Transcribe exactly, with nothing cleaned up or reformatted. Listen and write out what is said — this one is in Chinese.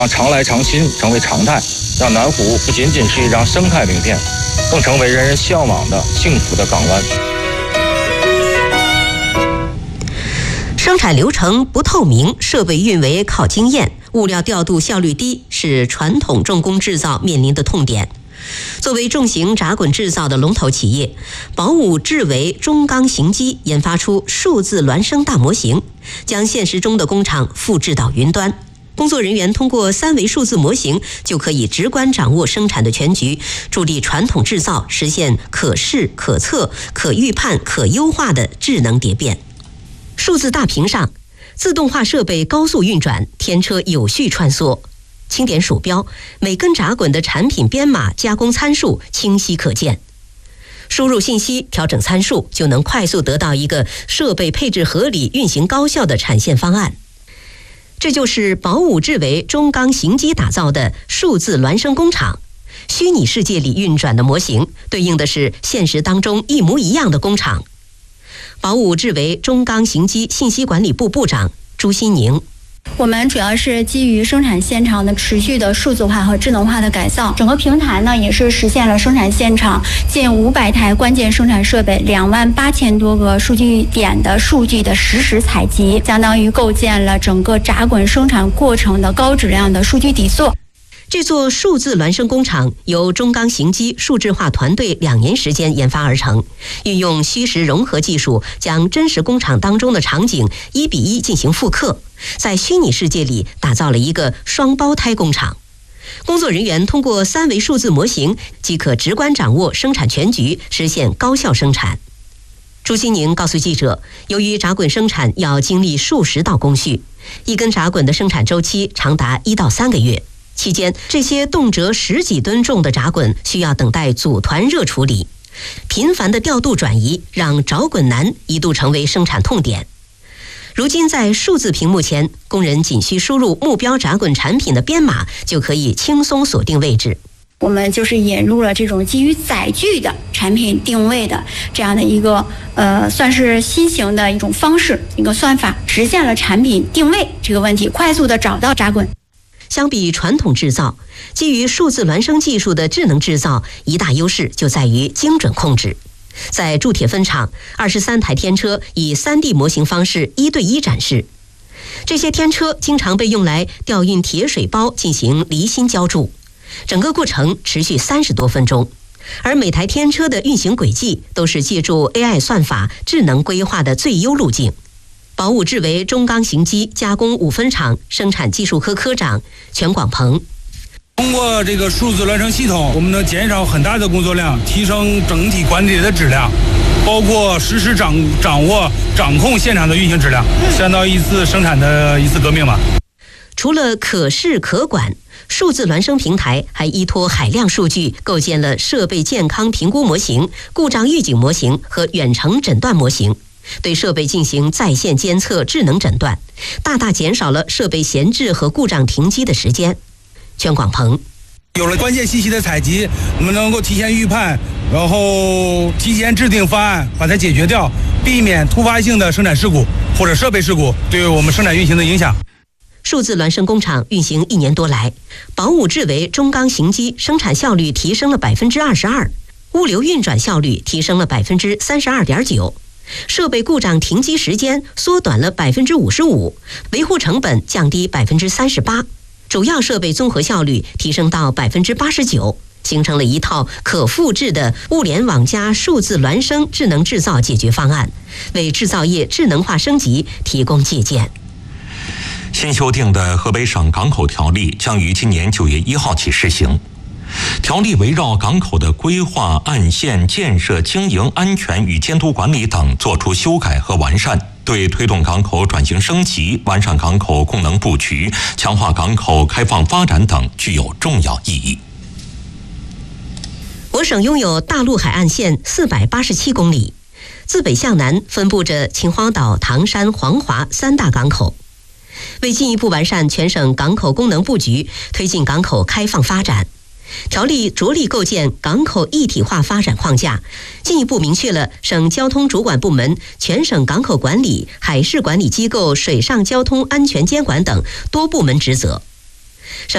让常来常新成为常态，让南湖不仅仅是一张生态名片，更成为人人向往的幸福的港湾。 生产流程不透明，设备运维靠经验，物料调度效率低，是传统重工制造面临的痛点。作为重型闸滚制造的龙头企业，宝武智维中钢型机研发出数字孪生大模型，将现实中的工厂复制到云端。工作人员通过三维数字模型，就可以直观掌握生产的全局，助力传统制造实现可视、可测、可预判、可优化的智能蝶变。数字大屏上，自动化设备高速运转，天车有序穿梭。轻点鼠标，每根闸滚的产品编码、加工参数清晰可见。输入信息，调整参数，就能快速得到一个设备配置合理、运行高效的产线方案。这就是宝武智维中钢型机打造的数字孪生工厂。虚拟世界里运转的模型，对应的是现实当中一模一样的工厂。宝武智维中钢型机信息管理部部长朱新宁。 我们主要是基于生产现场的持续的数字化和智能化的改造，整个平台呢也是实现了生产现场近五百台关键生产设备、两万八千多个数据点的数据的实时采集，相当于构建了整个闸滚生产过程的高质量的数据底座。 这座数字孪生工厂由中钢型机数字化团队两年时间研发而成，运用虚实融合技术，将真实工厂当中的场景一比一进行复刻，在虚拟世界里打造了一个双胞胎工厂。工作人员通过三维数字模型，即可直观掌握生产全局，实现高效生产。朱新宁告诉记者，由于闸滚生产要经历数十道工序，一根闸滚的生产周期长达一到三个月。期间，这些动辄十几吨重的闸滚需要等待组团热处理，频繁的调度转移让着滚难一度成为生产痛点。如今在数字屏幕前，工人仅需输入目标闸滚产品的编码，就可以轻松锁定位置。 我们就是引入了这种基于载具的产品定位的这样的一个呃，算是新型的一种方式，一个算法，实现了产品定位这个问题，快速的找到闸滚。 相比传统制造，基于数字孪生技术的智能制造一大优势就在于精准控制。在铸铁分厂，二十三台天车以 三 D 模型方式一对一展示。这些天车经常被用来吊运铁水包进行离心浇铸，整个过程持续三十多分钟。而每台天车的运行轨迹都是借助 A I 算法智能规划的最优路径。宝武智维中钢型机加工五分厂生产技术科科长全广鹏。 通过这个数字孪生系统，我们能减少很大的工作量，提升整体管理的质量，包括实时掌掌握掌控现场的运行质量，相当于一次生产的一次革命吧。 除了可视可管，数字孪生平台还依托海量数据，构建了设备健康评估模型、故障预警模型和远程诊断模型，对设备进行在线监测、智能诊断，大大减少了设备闲置和故障停机的时间。全广鹏。 有了关键信息的采集，我们能够提前预判，然后提前制定方案，把它解决掉，避免突发性的生产事故或者设备事故对我们生产运行的影响。 数字孪生工厂运行一年多来，宝武智维中钢型机生产效率提升了百分之二十二，物流运转效率提升了百分之三十二点九，设备故障停机时间缩短了百分之五十五，维护成本降低百分之三十八。主要设备综合效率提升到百分之八十九，形成了一套可复制的物联网加数字孪生智能制造解决方案，为制造业智能化升级提供借鉴。 新修订的河北省港口条例将于今年九月一号起施行。条例围绕港口的规划、岸线建设、经营、安全与监督管理等作出修改和完善，对推动港口转型升级、完善港口功能布局、强化港口开放发展等具有重要意义。 我省拥有大陆海岸线四百八十七公里，自北向南分布着秦皇岛、唐山、黄华三大港口。为进一步完善全省港口功能布局，推进港口开放发展，条例着力构建港口一体化发展框架，进一步明确了省交通主管部门、全省港口管理、海事管理机构、水上交通安全监管等多部门职责。